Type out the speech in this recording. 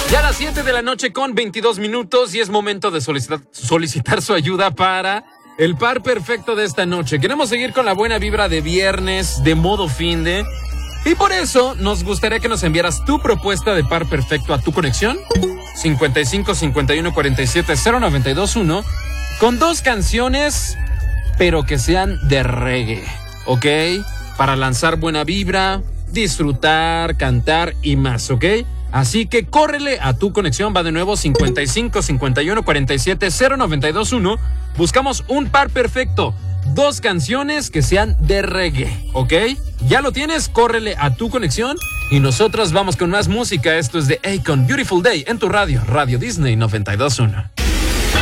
Ya a las 7 de la noche con 22 minutos y es momento de solicitar su ayuda para el par perfecto de esta noche. Queremos seguir con la buena vibra de viernes, de modo finde. Y por eso nos gustaría que nos enviaras tu propuesta de par perfecto a tu conexión 55 51 47 0921 con 2 canciones, pero que sean de reggae, ¿ok? Para lanzar buena vibra, disfrutar, cantar y más, ¿ok? Así que córrele a tu conexión, va de nuevo 55 51 47 0921. Buscamos un par perfecto, 2 canciones que sean de reggae, ¿ok? Ya lo tienes, córrele a tu conexión y nosotros vamos con más música. Esto es de Akon, Beautiful Day en tu radio, Radio Disney 92.1.